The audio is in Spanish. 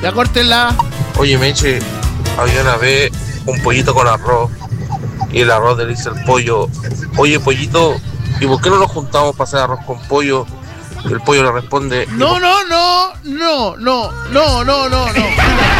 Ya córtenla. Oye, Meche, había una vez un pollito con arroz y el arroz le dice al pollo: oye, pollito, ¿y por qué no nos juntamos para hacer arroz con pollo? Y el pollo le responde: No.